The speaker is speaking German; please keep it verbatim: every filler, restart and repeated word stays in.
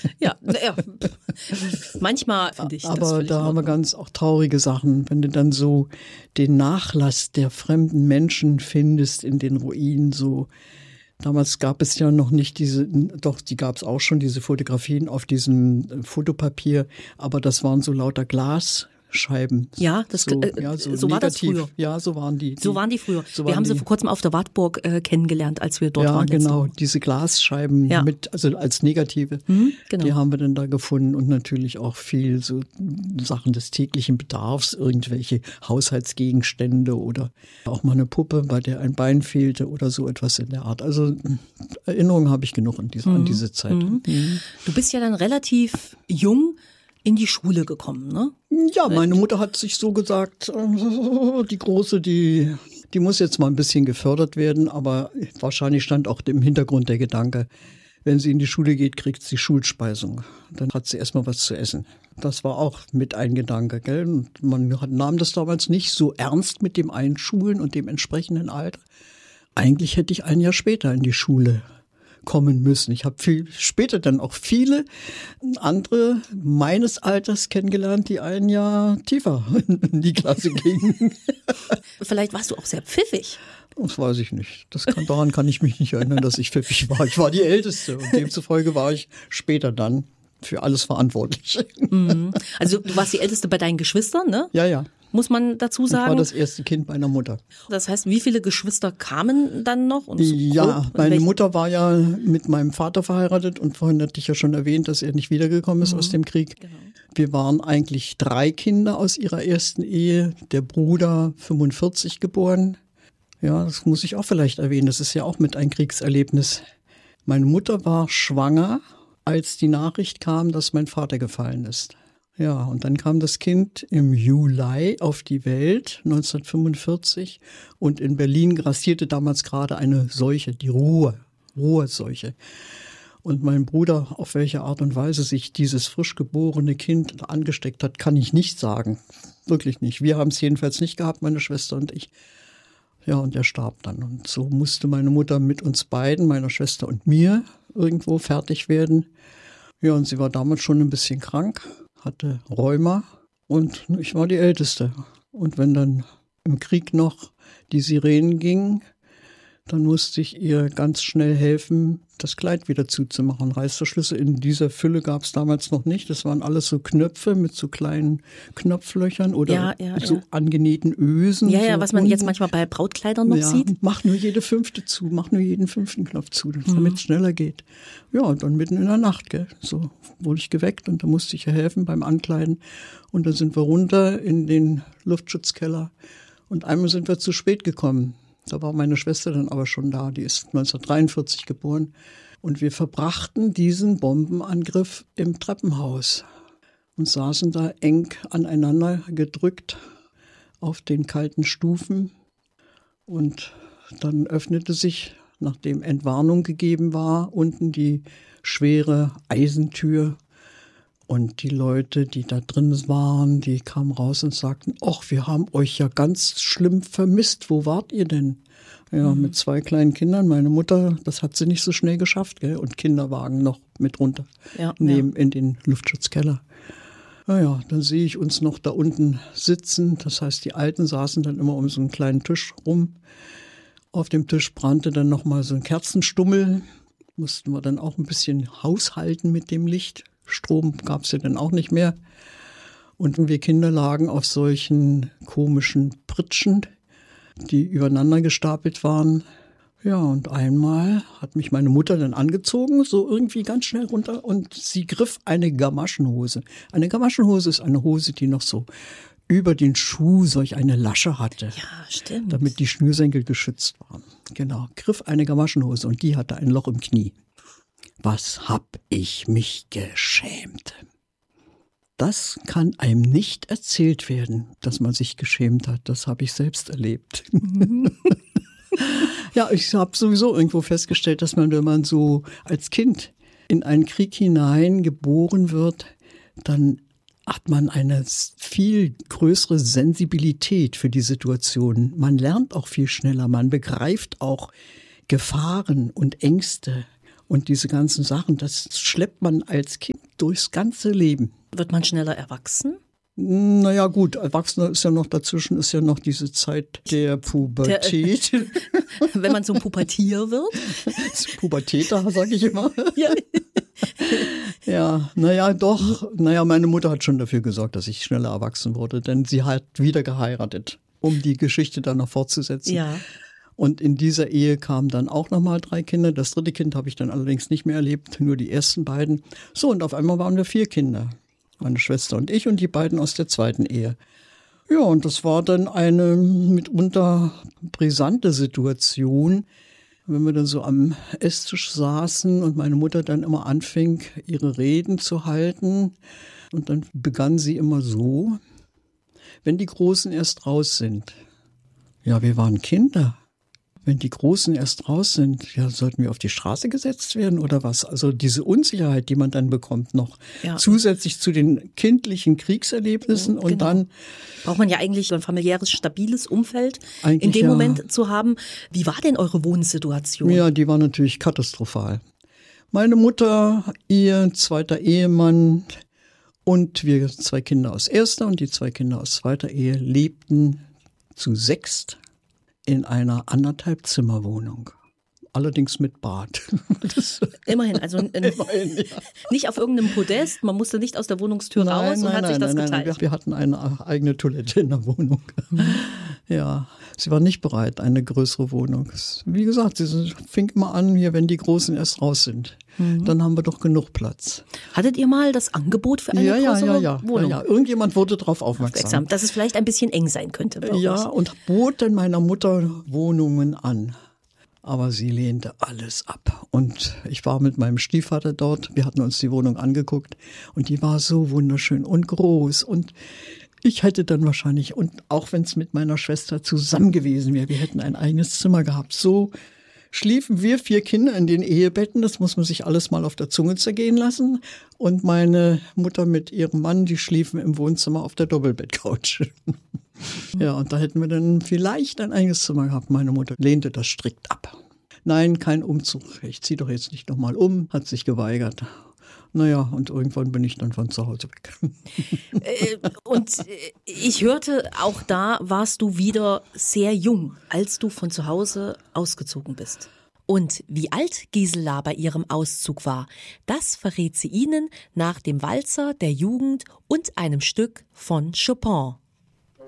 Ja, ja. Manchmal finde ich das. Aber da haben wir ganz auch traurige Sachen, wenn du dann so den Nachlass der fremden Menschen findest in den Ruinen. So damals gab es ja noch nicht diese, doch die gab es auch schon, diese Fotografien auf diesem Fotopapier, aber das waren so lauter Glas. Scheiben. Ja, das, so, äh, ja, so, so war das früher. Ja, so waren die. die so waren die früher. So wir waren haben die. sie vor kurzem auf der Wartburg äh, kennengelernt, als wir dort ja, waren. Ja, genau. Jetzt. Diese Glasscheiben ja. mit, also als Negative, mhm, genau. die haben wir dann da gefunden und natürlich auch viel so Sachen des täglichen Bedarfs, irgendwelche Haushaltsgegenstände oder auch mal eine Puppe, bei der ein Bein fehlte oder so etwas in der Art. Also Erinnerungen habe ich genug an diese, mhm. an diese Zeit. Mhm. Mhm. Du bist ja dann relativ jung in die Schule gekommen, ne? Ja, meine Mutter hat sich so gesagt, die Große, die, die muss jetzt mal ein bisschen gefördert werden, aber wahrscheinlich stand auch im Hintergrund der Gedanke, wenn sie in die Schule geht, kriegt sie Schulspeisung. Dann hat sie erstmal was zu essen. Das war auch mit ein Gedanke, gell? Und man nahm das damals nicht so ernst mit dem Einschulen und dem entsprechenden Alter. Eigentlich hätte ich ein Jahr später in die Schule kommen müssen. Ich habe viel später dann auch viele andere meines Alters kennengelernt, die ein Jahr tiefer in die Klasse gingen. Vielleicht warst du auch sehr pfiffig. Das weiß ich nicht. Das kann, daran kann ich mich nicht erinnern, dass ich pfiffig war. Ich war die Älteste und demzufolge war ich später dann für alles verantwortlich. Mhm. Also du warst die Älteste bei deinen Geschwistern, ne? Ja, ja. Muss man dazu sagen. Ich war das erste Kind meiner Mutter. Das heißt, wie viele Geschwister kamen dann noch? Und so ja, grob, meine welchen? Mutter war ja mit meinem Vater verheiratet und vorhin hatte ich ja schon erwähnt, dass er nicht wiedergekommen ist mhm. aus dem Krieg. Genau. Wir waren eigentlich drei Kinder aus ihrer ersten Ehe. Der Bruder fünfundvierzig geboren. Ja, das muss ich auch vielleicht erwähnen. Das ist ja auch mit ein Kriegserlebnis. Meine Mutter war schwanger, als die Nachricht kam, dass mein Vater gefallen ist. Ja, und dann kam das Kind im Juli auf die Welt, neunzehnhundertfünfundvierzig. Und in Berlin grassierte damals gerade eine Seuche, die Ruhr, Ruhrseuche. Und mein Bruder, auf welche Art und Weise sich dieses frisch geborene Kind angesteckt hat, kann ich nicht sagen. Wirklich nicht. Wir haben es jedenfalls nicht gehabt, meine Schwester und ich. Ja, und er starb dann. Und so musste meine Mutter mit uns beiden, meiner Schwester und mir, irgendwo fertig werden. Ja, und sie war damals schon ein bisschen krank, hatte Rheuma und ich war die Älteste. Und wenn dann im Krieg noch die Sirenen gingen, dann musste ich ihr ganz schnell helfen, das Kleid wieder zuzumachen. Reißverschlüsse in dieser Fülle gab es damals noch nicht. Das waren alles so Knöpfe mit so kleinen Knopflöchern oder ja, ja, so ja. angenähten Ösen. Ja, ja, so was man unten. jetzt manchmal bei Brautkleidern noch ja, sieht. Mach nur jede fünfte zu, mach nur jeden fünften Knopf zu, damit es schneller geht. Ja, und dann mitten in der Nacht, gell, so wurde ich geweckt und da musste ich ihr helfen beim Ankleiden. Und dann sind wir runter in den Luftschutzkeller und einmal sind wir zu spät gekommen. Da war meine Schwester dann aber schon da, die ist neunzehnhundertdreiundvierzig geboren. Und wir verbrachten diesen Bombenangriff im Treppenhaus und saßen da eng aneinander gedrückt auf den kalten Stufen. Und dann öffnete sich, nachdem Entwarnung gegeben war, unten die schwere Eisentür. Und die Leute, die da drin waren, die kamen raus und sagten, ach, wir haben euch ja ganz schlimm vermisst. Wo wart ihr denn? Ja, mhm. mit zwei kleinen Kindern. Meine Mutter, das hat sie nicht so schnell geschafft, gell? Und Kinderwagen noch mit runter ja, nehmen ja. in den Luftschutzkeller. Naja, dann sehe ich uns noch da unten sitzen. Das heißt, die Alten saßen dann immer um so einen kleinen Tisch rum. Auf dem Tisch brannte dann nochmal so ein Kerzenstummel. Mussten wir dann auch ein bisschen haushalten mit dem Licht. Strom gab es ja dann auch nicht mehr. Und wir Kinder lagen auf solchen komischen Pritschen, die übereinander gestapelt waren. Ja, und einmal hat mich meine Mutter dann angezogen, so irgendwie ganz schnell runter, und sie griff eine Gamaschenhose. Eine Gamaschenhose ist eine Hose, die noch so über den Schuh solch eine Lasche hatte. Ja, stimmt. Damit die Schnürsenkel geschützt waren. Genau, griff eine Gamaschenhose und die hatte ein Loch im Knie. Was hab ich mich geschämt. Das kann einem nicht erzählt werden, dass man sich geschämt hat. Das habe ich selbst erlebt. Ja, ich habe sowieso irgendwo festgestellt, dass man, wenn man so als Kind in einen Krieg hinein geboren wird, dann hat man eine viel größere Sensibilität für die Situation. Man lernt auch viel schneller, man begreift auch Gefahren und Ängste. Und diese ganzen Sachen, das schleppt man als Kind durchs ganze Leben. Wird man schneller erwachsen? Naja gut, Erwachsener ist ja noch dazwischen, ist ja noch diese Zeit der Pubertät. Der, wenn man zum Pubertier wird. Pubertäter, sage ich immer. Ja. Ja, naja, doch. Naja, meine Mutter hat schon dafür gesorgt, dass ich schneller erwachsen wurde, denn sie hat wieder geheiratet, um die Geschichte dann noch fortzusetzen. Ja. Und in dieser Ehe kamen dann auch nochmal drei Kinder. Das dritte Kind habe ich dann allerdings nicht mehr erlebt, nur die ersten beiden. So, und auf einmal waren wir vier Kinder. Meine Schwester und ich und die beiden aus der zweiten Ehe. Ja, und das war dann eine mitunter brisante Situation, wenn wir dann so am Esstisch saßen und meine Mutter dann immer anfing, ihre Reden zu halten. Und dann begann sie immer so, wenn die Großen erst raus sind. Ja, wir waren Kinder. Wenn die Großen erst raus sind, ja, sollten wir auf die Straße gesetzt werden oder was? Also diese Unsicherheit, die man dann bekommt noch, ja. Zusätzlich zu den kindlichen Kriegserlebnissen. Und genau. Dann braucht man ja eigentlich so ein familiäres, stabiles Umfeld in dem ja. Moment zu haben. Wie war denn eure Wohnsituation? Ja, die war natürlich katastrophal. Meine Mutter, ihr zweiter Ehemann und wir zwei Kinder aus erster und die zwei Kinder aus zweiter Ehe lebten zu sechst in einer anderthalb Zimmerwohnung. Allerdings mit Bad. Das Immerhin, also Immerhin, ja. Nicht auf irgendeinem Podest, man musste nicht aus der Wohnungstür nein, raus und nein, hat nein, sich das nein, geteilt. Nein, wir hatten eine eigene Toilette in der Wohnung. Ja, sie war nicht bereit, eine größere Wohnung. Wie gesagt, sie fing immer an, hier, wenn die Großen erst raus sind. Mhm. Dann haben wir doch genug Platz. Hattet ihr mal das Angebot für eine ja, ja, größere ja, ja, Wohnung? Ja, ja, irgendjemand wurde darauf aufmerksam. Dass es vielleicht ein bisschen eng sein könnte. Bei ja, uns. Und bot dann meiner Mutter Wohnungen an. Aber sie lehnte alles ab. Und ich war mit meinem Stiefvater dort. Wir hatten uns die Wohnung angeguckt. Und die war so wunderschön und groß. Und ich hätte dann wahrscheinlich, und auch wenn es mit meiner Schwester zusammen gewesen wäre, wir hätten ein eigenes Zimmer gehabt. So schliefen wir vier Kinder in den Ehebetten. Das muss man sich alles mal auf der Zunge zergehen lassen. Und meine Mutter mit ihrem Mann, die schliefen im Wohnzimmer auf der Doppelbettcouch. Ja, und da hätten wir dann vielleicht ein eigenes Zimmer gehabt. Meine Mutter lehnte das strikt ab. Nein, kein Umzug. Ich ziehe doch jetzt nicht nochmal um, hat sich geweigert. Naja, und irgendwann bin ich dann von zu Hause weg. Äh, und ich hörte, auch da warst du wieder sehr jung, als du von zu Hause ausgezogen bist. Und wie alt Gisela bei ihrem Auszug war, das verrät sie Ihnen nach dem Walzer der Jugend und einem Stück von Chopin.